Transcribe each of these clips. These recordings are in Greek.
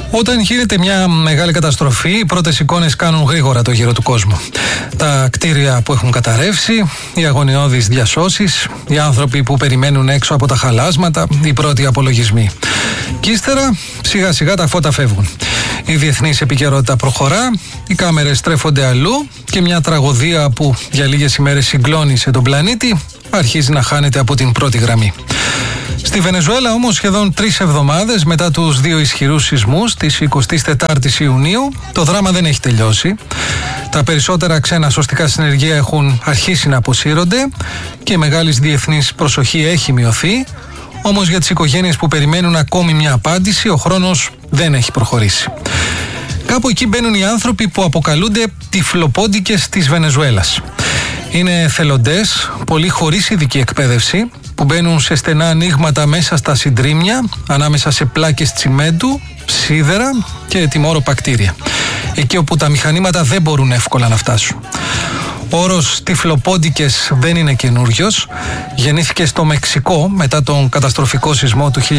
Όταν γίνεται μια μεγάλη καταστροφή, οι πρώτες εικόνες κάνουν γρήγορα το γύρο του κόσμου. Τα κτίρια που έχουν καταρρεύσει, οι αγωνιώδεις διασώσεις, οι άνθρωποι που περιμένουν έξω από τα χαλάσματα, οι πρώτοι απολογισμοί. Και ύστερα, σιγά σιγά τα φώτα φεύγουν. Η διεθνής επικαιρότητα προχωρά, οι κάμερες στρέφονται αλλού και μια τραγωδία που για λίγες ημέρες συγκλώνησε τον πλανήτη αρχίζει να χάνεται από την πρώτη γραμμή. Στη Βενεζουέλα όμως, σχεδόν 3 εβδομάδες μετά τους 2 ισχυρούς σεισμούς της 24ης Ιουνίου, το δράμα δεν έχει τελειώσει. Τα περισσότερα ξένα σωστικά συνεργεία έχουν αρχίσει να αποσύρονται και η μεγάλης διεθνής προσοχή έχει μειωθεί. Όμως για τις οικογένειες που περιμένουν ακόμη μια απάντηση, ο χρόνος δεν έχει προχωρήσει. Κάπου εκεί μπαίνουν οι άνθρωποι που αποκαλούνται τυφλοπόντικες της Βενεζουέλας. Είναι εθελοντές, πολλοί χωρίς ειδική εκπαίδευση, που μπαίνουν σε στενά ανοίγματα μέσα στα συντρίμμια, ανάμεσα σε πλάκες τσιμέντου, σίδερα και τιμόρροπα κτίρια. Εκεί όπου τα μηχανήματα δεν μπορούν εύκολα να φτάσουν. Ο όρος τυφλοπόντικες δεν είναι καινούριος. Γεννήθηκε στο Μεξικό μετά τον καταστροφικό σεισμό του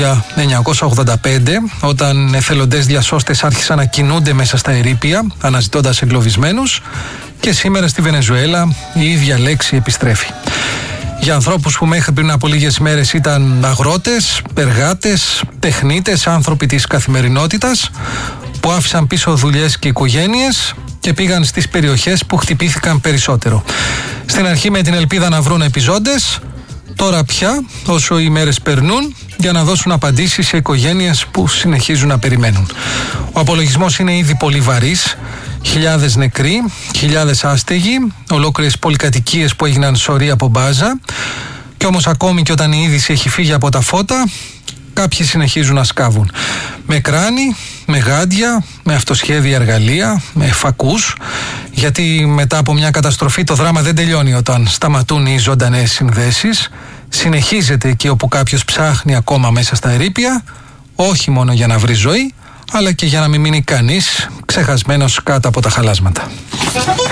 1985, όταν εθελοντές διασώστες άρχισαν να κινούνται μέσα στα ερείπια, αναζητώντας εγκλωβισμένους, και σήμερα στη Βενεζουέλα η ίδια λέξη επιστρέφει. Για ανθρώπους που μέχρι πριν από λίγες μέρες ήταν αγρότες, εργάτες, τεχνίτες, άνθρωποι της καθημερινότητας, που άφησαν πίσω δουλειές και οικογένειες και πήγαν στις περιοχές που χτυπήθηκαν περισσότερο. Στην αρχή με την ελπίδα να βρουν επιζώντες, τώρα πια όσο οι μέρες περνούν για να δώσουν απαντήσεις σε οικογένειες που συνεχίζουν να περιμένουν. Ο απολογισμός είναι ήδη πολύ βαρύς. Χιλιάδες νεκροί, χιλιάδες άστεγοι, ολόκληρες πολυκατοικίες που έγιναν σωροί από μπάζα. Και όμως ακόμη και όταν η είδηση έχει φύγει από τα φώτα, κάποιοι συνεχίζουν να σκάβουν. Με κράνη, με γάντια, με αυτοσχέδια εργαλεία, με φακούς. Γιατί μετά από μια καταστροφή το δράμα δεν τελειώνει όταν σταματούν οι ζωντανές συνδέσεις. Συνεχίζεται εκεί όπου κάποιος ψάχνει ακόμα μέσα στα ερείπια, όχι μόνο για να βρει ζωή, αλλά και για να μην μείνει κανείς ξεχασμένος κάτω από τα χαλάσματα.